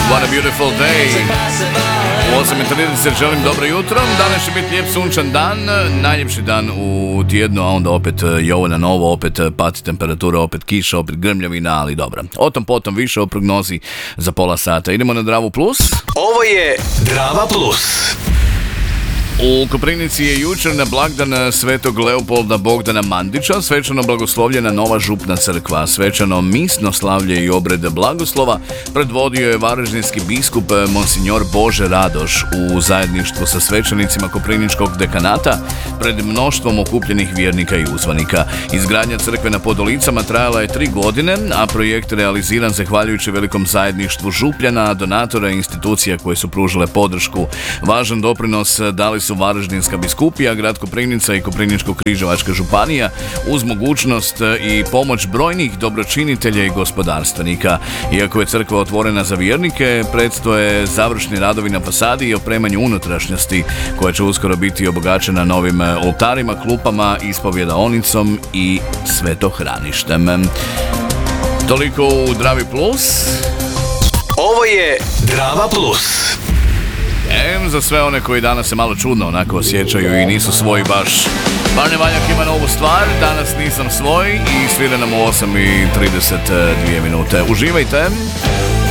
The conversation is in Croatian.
What a beautiful day. U 8:30 želim dobro jutro. Danas će biti lijep sunčan dan, najljepši dan u tjednu, a onda opet Jovana novo, opet pati temperatura, opet kiša, opet grmljavina, ali dobro. O tom potom više o prognozi za pola sata. Idemo na Dravu Plus. Ovo je Drava Plus. U Koprivnici je jučer na blagdan Svetog Leopolda Bogdana Mandića svečano blagoslovljena nova župna crkva. Svečano misno slavlje i obred blagoslova predvodio je varaždinski biskup Monsignor Bože Radoš u zajedništvu sa svećenicima Koprivničkog dekanata pred mnoštvom okupljenih vjernika i uzvanika. Izgradnja crkve na Podolicama trajala je 3 godine, a projekt realiziran zahvaljujući velikom zajedništvu župljana, donatora i institucija koje su pružile podršku. Važan doprinos dali su Varaždinska biskupija, grad Koprivnica i Koprivničko-križevačka županija uz mogućnost i pomoć brojnih dobročinitelja i gospodarstvenika. Iako je crkva otvorena za vjernike, predstoje završni radovi na fasadi i opremanju unutrašnjosti, koja će uskoro biti obogaćena novim oltarima, klupama, ispovjedaonicom i svetohraništem. Toliko u Dravi Plus. Ovo je Drava Plus. Za sve one koji danas se malo čudno onako osjećaju i nisu svoji baš. Barne Valjak ima novu stvar, danas nisam svoj i svira nam u 8:32 minute. Uživajte!